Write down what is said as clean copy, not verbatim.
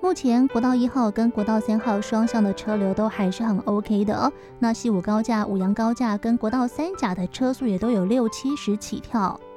目前国道1号跟国道3号双向的车流都还是很 OK 的哦。那西武高架、五杨高架跟国道3甲的车速也都有60-70起跳。